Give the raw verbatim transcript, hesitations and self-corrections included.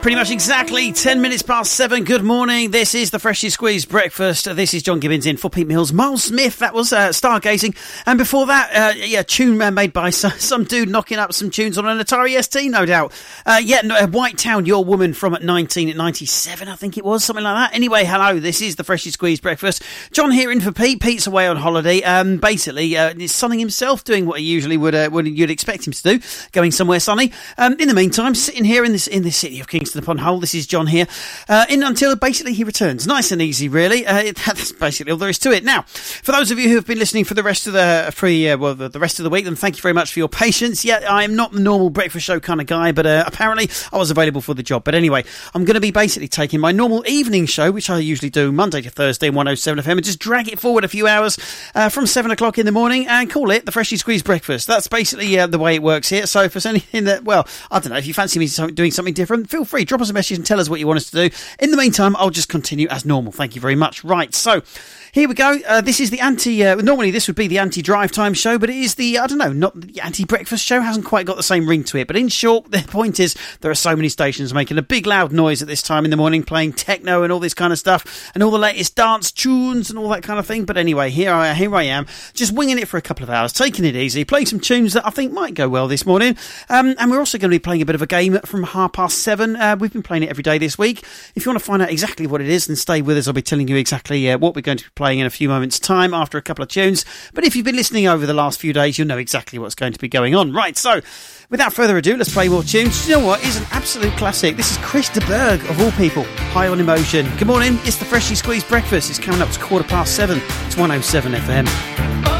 Pretty much exactly ten minutes past seven. Good morning. This is the Freshly Squeezed Breakfast. This is John Gibbons in for Pete Mills. Miles Smith, that was uh, Stargazing. And before that, uh, yeah, tune made by some, some dude knocking up some tunes on an Atari S T, no doubt. Uh, yeah, no, White Town, Your Woman from nineteen ninety-seven, I think it was, something like that. Anyway, hello, this is the Freshly Squeezed Breakfast. John here in for Pete. Pete's away on holiday. Um, basically, uh, he's sunning himself, doing what he usually would, uh, would you'd expect him to do, going somewhere sunny. Um, in the meantime, sitting here in this in the city of Kingston upon Hull, this is John here, uh, in until basically he returns. Nice and easy, really. Uh, that's basically all there is to it. Now, for those of you who have been listening for the rest of the free, uh, well, the, the rest of the week, then thank you very much for your patience. Yeah, I am not the normal breakfast show kind of guy, but uh, apparently I was available for the job. But anyway, I'm going to be basically taking my normal evening show, which I usually do Monday to Thursday on one oh seven F M, and just drag it forward a few hours uh, from seven o'clock in the morning and call it the Freshly Squeezed Breakfast. That's basically uh, the way it works here. So if there's anything that, well, I don't know, if you fancy me doing something different, feel free, drop us a message and tell us what you want us to do. In the meantime, I'll just continue as normal. Thank you very much. Right, so here we go. Uh, this is the anti... Uh, normally, this would be the anti-drive time show, but it is the, I don't know, not the anti-breakfast show. Hasn't quite got the same ring to it. But in short, the point is there are so many stations making a big loud noise at this time in the morning, playing techno and all this kind of stuff, and all the latest dance tunes and all that kind of thing. But anyway, here I, here I am, just winging it for a couple of hours, taking it easy, playing some tunes that I think might go well this morning. Um, and we're also going to be playing a bit of a game from half past seven. Uh, we've been playing it every day this week. If you want to find out exactly what it is, then stay with us. I'll be telling you exactly uh, what we're going to be playing in a few moments' time after a couple of tunes. But if you've been listening over the last few days, you'll know exactly what's going to be going on. Right, so without further ado, let's play more tunes. You know what? It's an absolute classic. This is Chris de Burgh, of all people, High on Emotion. Good morning. It's the Freshly Squeezed Breakfast. It's coming up to quarter past seven. It's one oh seven F M.